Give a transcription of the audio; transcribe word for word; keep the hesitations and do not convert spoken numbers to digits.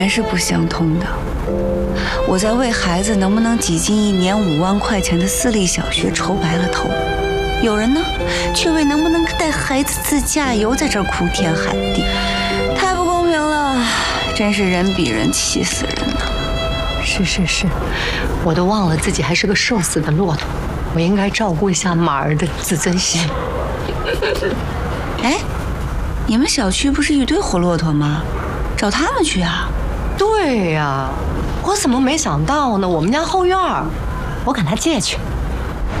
还是不相通的。我在为孩子能不能挤进一年五万块钱的私立小学愁白了头，有人呢却为能不能带孩子自驾游在这儿哭天喊地，太不公平了，真是人比人气死人呢。 是是是，我都忘了自己还是个瘦死的骆驼，我应该照顾一下马儿的自尊心。 哎，你们小区不是一堆活骆驼吗？找他们去啊。 对呀、啊，我怎么没想到呢？我们家后院儿，我赶他借去。